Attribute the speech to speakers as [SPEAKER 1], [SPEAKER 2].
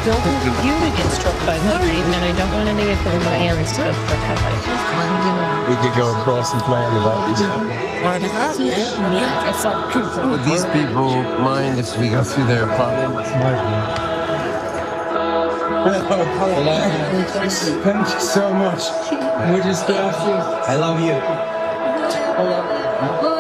[SPEAKER 1] don't want you to get struck by lightning, and I don't want any of my hands to have lightning.
[SPEAKER 2] We could go across and play on the boat.
[SPEAKER 3] Would these people mind if we go through their apartment?
[SPEAKER 2] Thank you so much. We're just I love you.
[SPEAKER 1] Hello.